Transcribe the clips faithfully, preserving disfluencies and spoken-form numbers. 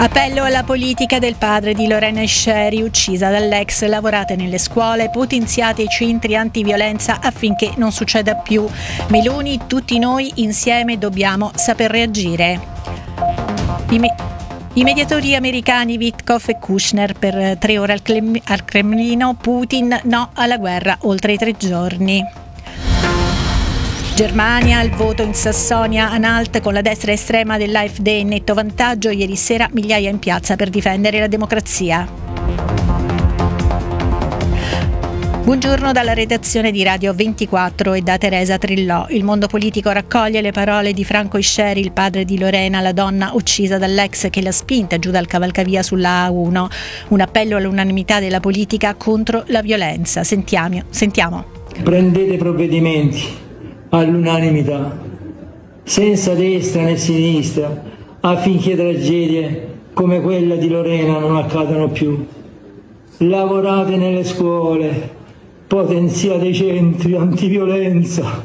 Appello alla politica del padre di Lorena Scieri, uccisa dall'ex. Lavorate nelle scuole, potenziate i centri antiviolenza affinché non succeda più. Meloni, tutti noi insieme dobbiamo saper reagire. I, me- i mediatori americani Witkoff e Kushner per tre ore al, Clem- al Cremlino. Putin no alla guerra oltre i tre giorni. Germania, al voto in Sassonia-Anhalt con la destra estrema dell'AfD in netto vantaggio. Ieri sera migliaia in piazza per difendere la democrazia. Buongiorno dalla redazione di Radio ventiquattro e da Teresa Trillò. Il mondo politico raccoglie le parole di Franco Scieri, il padre di Lorena, la donna uccisa dall'ex che l'ha spinta giù dal cavalcavia sulla A uno. Un appello all'unanimità della politica contro la violenza. Sentiamo. sentiamo. Prendete provvedimenti all'unanimità, senza destra né sinistra, affinché tragedie come quella di Lorena non accadano più. Lavorate nelle scuole, potenziate i centri antiviolenza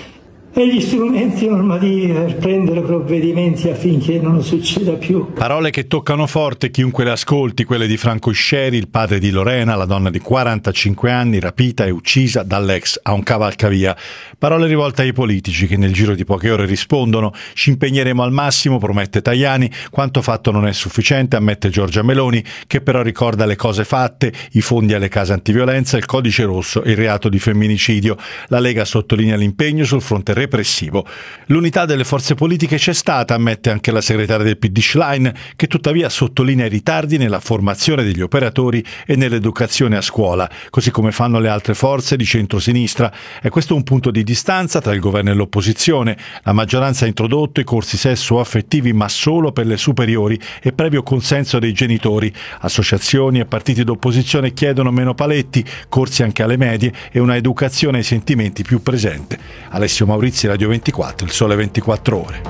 e gli strumenti normativi per prendere provvedimenti affinché non succeda più. Parole che toccano forte chiunque le ascolti, quelle di Franco Scieri, il padre di Lorena, la donna di quarantacinque anni, rapita e uccisa dall'ex a un cavalcavia. Parole rivolte ai politici che nel giro di poche ore rispondono. Ci impegneremo al massimo, promette Tajani. Quanto fatto non è sufficiente, ammette Giorgia Meloni, che però ricorda le cose fatte, i fondi alle case antiviolenza, il codice rosso e il reato di femminicidio. La Lega sottolinea l'impegno sul fronte repressivo. L'unità delle forze politiche c'è stata, ammette anche la segretaria del P D Schlein, che tuttavia sottolinea i ritardi nella formazione degli operatori e nell'educazione a scuola, così come fanno le altre forze di centrosinistra. È questo un punto di distanza tra il governo e l'opposizione. La maggioranza ha introdotto i corsi sesso-affettivi, ma solo per le superiori e previo consenso dei genitori. Associazioni e partiti d'opposizione chiedono meno paletti, corsi anche alle medie e una educazione ai sentimenti più presente. Alessio Maurizio, Radio ventiquattro, il Sole ventiquattro Ore.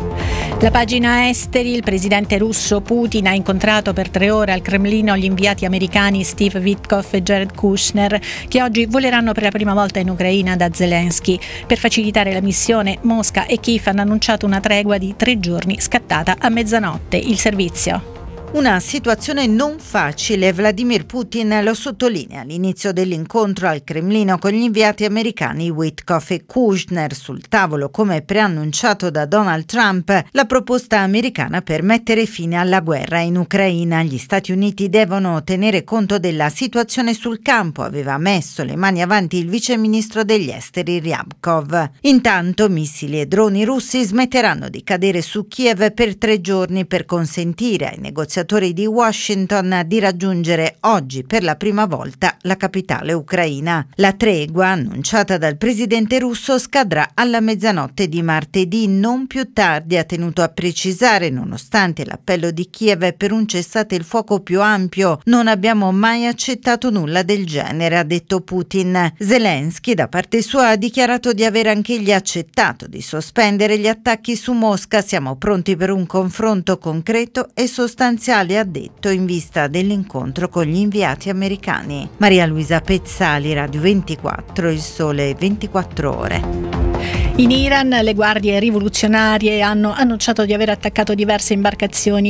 La pagina esteri, il presidente russo Putin ha incontrato per tre ore al Cremlino gli inviati americani Steve Witkoff e Jared Kushner, che oggi voleranno per la prima volta in Ucraina da Zelensky. Per facilitare la missione, Mosca e Kiev hanno annunciato una tregua di tre giorni scattata a mezzanotte. Il servizio. Una situazione non facile, Vladimir Putin lo sottolinea all'inizio dell'incontro al Cremlino con gli inviati americani Witkoff e Kushner. Sul tavolo, come preannunciato da Donald Trump, la proposta americana per mettere fine alla guerra in Ucraina. Gli Stati Uniti devono tenere conto della situazione sul campo, aveva messo le mani avanti il vice ministro degli esteri Ryabkov. Intanto missili e droni russi smetteranno di cadere su Kiev per tre giorni per consentire ai negoziatori di Washington di raggiungere oggi per la prima volta la capitale ucraina. La tregua, annunciata dal presidente russo, scadrà alla mezzanotte di martedì, non più tardi, ha tenuto a precisare, nonostante l'appello di Kiev per un cessate il fuoco più ampio. Non abbiamo mai accettato nulla del genere, ha detto Putin. Zelensky, da parte sua, ha dichiarato di aver anch'egli accettato di sospendere gli attacchi su Mosca. Siamo pronti per un confronto concreto e sostanziale, ha detto, in vista dell'incontro con gli inviati americani. Maria Luisa Pezzali, Radio ventiquattro, il Sole ventiquattro Ore. In Iran le guardie rivoluzionarie hanno annunciato di aver attaccato diverse imbarcazioni